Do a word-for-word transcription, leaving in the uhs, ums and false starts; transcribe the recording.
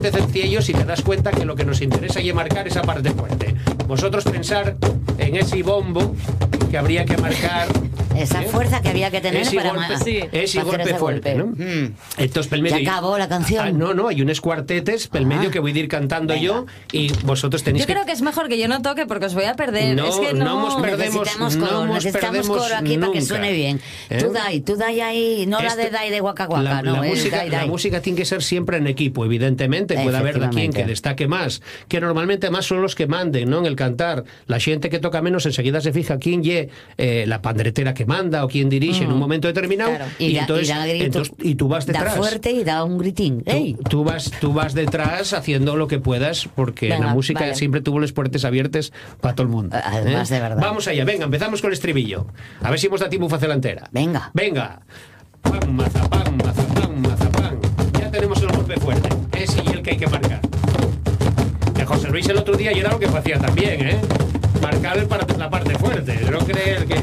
sencillo si te das cuenta que lo que nos interesa es marcar esa parte fuerte. Vosotros pensar en ese bombo que habría que marcar, esa ¿eh? fuerza que había que tener ese para, golpe, ma- sí. ese para golpe hacer ese fuerte, golpe. ¿no? Mm. Entonces, pel medio, ya acabó la canción. Ah, no, no, hay unos cuartetes pel medio Ah. que voy a ir cantando Venga. yo y vosotros tenéis Yo que... creo que es mejor que yo no toque porque os voy a perder. No, es que no, no nos perdemos, necesitamos no coro, nos necesitamos perdemos coro aquí para que nunca. suene bien. ¿Eh? Tú dai, tú dai ahí, no la Esto- de dai de guaca guaca, la, no, la eh, música, dai, la dai. música tiene que ser siempre en equipo, evidentemente. Puede haber de quien que Efectivamente. destaque más, que normalmente más son los que manden, ¿no? En el cantar. La gente que toca menos enseguida se fija quién lle eh, la pandretera que manda o quién dirige en un momento determinado. Claro. Y, Y, da, entonces, y da grito, entonces- y tú vas da detrás. fuerte y da un gritín. ¡Ey! Tú, tú vas, tú vas detrás haciendo lo que puedas, porque Venga, la música vale. siempre tuvo las puertas abiertas para todo el mundo. Además, de verdad. Vamos allá, venga, empezamos con el estribillo. A ver si hemos dado tiempo para hacerla entera. Venga. Venga. Pam, mazapam, mazapam, mazapam. Ya tenemos el golpe fuerte. Ese y el que hay que marcar. Que José Luis el otro día y era lo que hacía también, ¿eh? Marcar el par- la parte fuerte. No creer que...